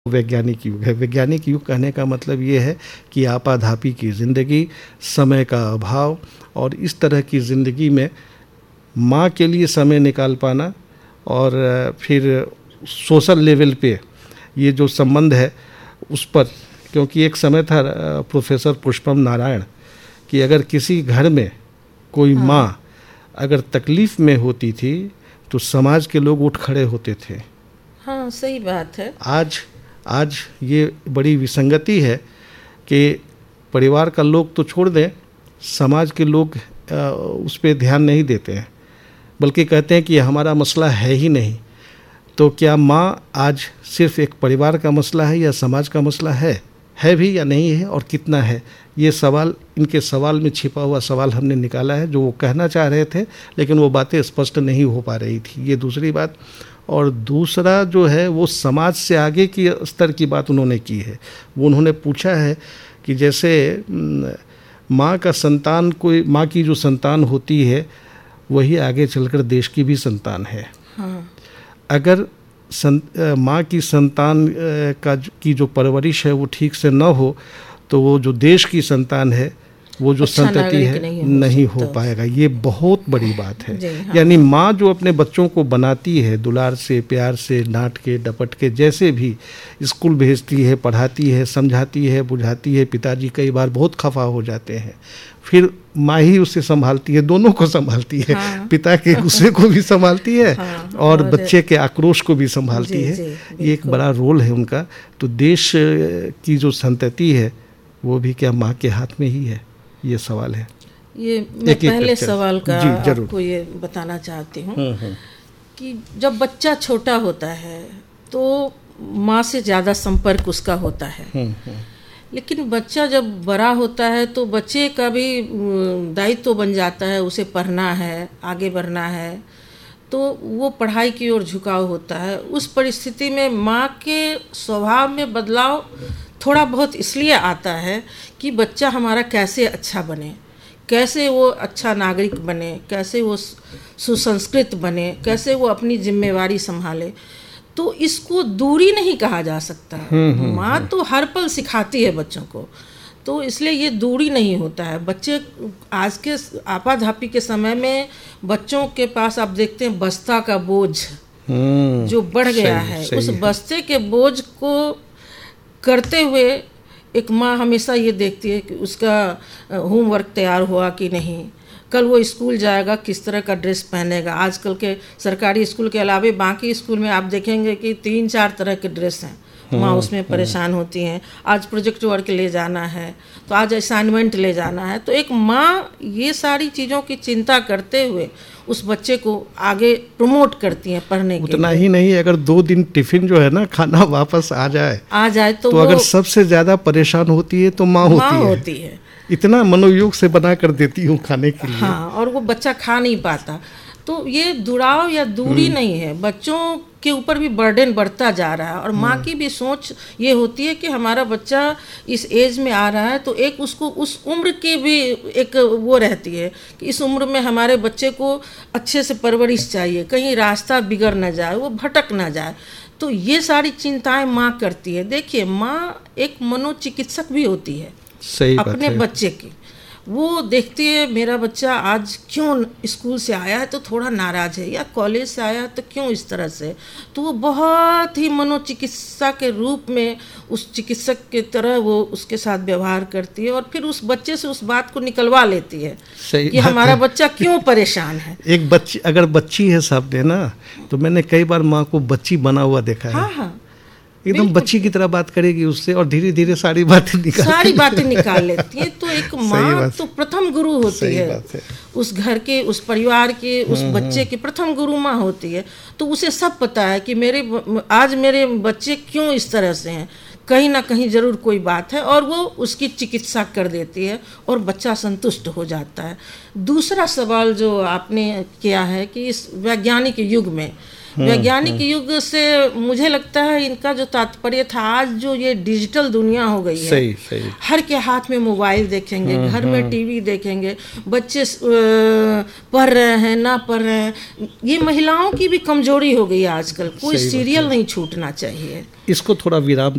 वैज्ञानिक युग है। वैज्ञानिक युग कहने का मतलब ये है कि आपाधापी की ज़िंदगी, समय का अभाव और इस तरह की ज़िंदगी में माँ के लिए समय निकाल पाना और फिर सोशल लेवल पे ये जो संबंध है उस पर, क्योंकि एक समय था प्रोफेसर पुष्पम नारायण कि अगर किसी घर में कोई माँ अगर तकलीफ़ में होती थी तो समाज के लोग उठ खड़े होते थे। हाँ, सही बात है। आज ये बड़ी विसंगति है कि परिवार का लोग तो छोड़ दें, समाज के लोग उस पर ध्यान नहीं देते हैं, बल्कि कहते हैं कि हमारा मसला है ही नहीं। तो क्या माँ आज सिर्फ एक परिवार का मसला है या समाज का मसला है भी या नहीं है, और कितना है? ये सवाल, इनके सवाल में छिपा हुआ सवाल हमने निकाला है, जो वो कहना चाह रहे थे लेकिन वो बातें स्पष्ट नहीं हो पा रही थी। ये दूसरी बात। और दूसरा जो है वो समाज से आगे की स्तर की बात उन्होंने की है। वो उन्होंने पूछा है कि जैसे माँ का संतान, कोई माँ की जो संतान होती है वही आगे चलकर देश की भी संतान है। हाँ। अगर माँ की संतान की जो परवरिश है वो ठीक से न हो तो वो जो देश की संतान है, वो जो संतति है, नहीं हो पाएगा। ये बहुत बड़ी बात है। हाँ। यानी माँ जो अपने बच्चों को बनाती है, दुलार से, प्यार से, डांट के, डपट के, जैसे भी स्कूल भेजती है, पढ़ाती है, समझाती है, बुझाती है। पिताजी कई बार बहुत खफा हो जाते हैं, फिर माँ ही उसे संभालती है, दोनों को संभालती है। हाँ। पिता के गुस्से को भी संभालती है। हाँ। और बच्चे के आक्रोश को भी संभालती है। ये एक बड़ा रोल है उनका। तो देश की जो संतति है वो भी क्या माँ के हाथ में ही है? ये सवाल है। ये मैं पहले सवाल का आपको ये बताना चाहती हूँ कि जब बच्चा छोटा होता है तो माँ से ज़्यादा संपर्क उसका होता है। लेकिन बच्चा जब बड़ा होता है तो बच्चे का भी दायित्व तो बन जाता है, उसे पढ़ना है, आगे बढ़ना है, तो वो पढ़ाई की ओर झुकाव होता है। उस परिस्थिति में माँ के स्वभाव में बदलाव थोड़ा बहुत इसलिए आता है कि बच्चा हमारा कैसे अच्छा बने, कैसे वो अच्छा नागरिक बने, कैसे वो सुसंस्कृत बने, कैसे वो अपनी जिम्मेवारी संभाले। तो इसको दूरी नहीं कहा जा सकता। माँ तो हर पल सिखाती है बच्चों को, तो इसलिए ये दूरी नहीं होता है। बच्चे आज के आपाधापी के समय में बच्चों के पास आप देखते हैं बस्ता का बोझ जो बढ़ गया है। उस बस्ते के बोझ को करते हुए एक माँ हमेशा ये देखती है कि उसका होमवर्क तैयार हुआ कि नहीं, कल वो स्कूल जाएगा किस तरह का ड्रेस पहनेगा। आजकल के सरकारी स्कूल के अलावा बाकी स्कूल में आप देखेंगे कि 3-4 तरह के ड्रेस हैं। माँ उसमें परेशान होती हैं। आज प्रोजेक्ट वर्क ले जाना है, तो आज असाइनमेंट ले जाना है। तो एक माँ ये सारी चीज़ों की चिंता करते हुए उस बच्चे को आगे प्रमोट करती हैं पढ़ने के लिए। उतना ही नहीं, अगर 2 दिन टिफिन जो है ना, खाना वापस आ जाए तो अगर सबसे ज़्यादा परेशान होती है तो माँ होती है। इतना मनोयोग से बना कर देती हूँ खाने के लिए। हाँ, और वो बच्चा खा नहीं पाता। तो ये दुराव या दूरी नहीं है, बच्चों के ऊपर भी बर्डन बढ़ता जा रहा है। और माँ की भी सोच ये होती है कि हमारा बच्चा इस एज में आ रहा है, तो एक उसको उस उम्र की भी एक वो रहती है कि इस उम्र में हमारे बच्चे को अच्छे से परवरिश चाहिए, कहीं रास्ता बिगड़ ना जाए, वो भटक ना जाए। तो ये सारी चिंताएं माँ करती है। देखिए, माँ एक मनोचिकित्सक भी होती है अपने बच्चे की। वो देखती है मेरा बच्चा आज क्यों स्कूल से आया है तो थोड़ा नाराज़ है, या कॉलेज से आया है तो क्यों इस तरह से। तो वो बहुत ही मनोचिकित्सा के रूप में उस चिकित्सक की तरह वो उसके साथ व्यवहार करती है और फिर उस बच्चे से उस बात को निकलवा लेती है कि हमारा बच्चा क्यों परेशान है। एक बच्ची, अगर बच्ची है सामने ना, तो मैंने कई बार माँ को बच्ची बना हुआ देखा है। हाँ, एकदम बच्ची की तरह बात करेगी उससे और धीरे धीरे सारी बातें निकाल लेती है। तो एक माँ तो प्रथम गुरु होती है उस घर के, उस परिवार के, उस बच्चे की प्रथम गुरु माँ होती है। तो उसे सब पता है कि आज मेरे बच्चे क्यों इस तरह से हैं, कहीं ना कहीं जरूर कोई बात है, और वो उसकी चिकित्सा कर देती है और बच्चा संतुष्ट हो जाता है। दूसरा सवाल जो आपने किया है कि इस वैज्ञानिक युग में, वैज्ञानिक युग से मुझे लगता है इनका जो तात्पर्य था, आज जो ये डिजिटल दुनिया हो गई है, सही। हर के हाथ में मोबाइल देखेंगे, घर में टीवी देखेंगे, बच्चे पढ़ रहे हैं ना पढ़ रहे हैं। ये महिलाओं की भी कमजोरी हो गई है आजकल, कोई सीरियल नहीं छूटना चाहिए। इसको थोड़ा विराम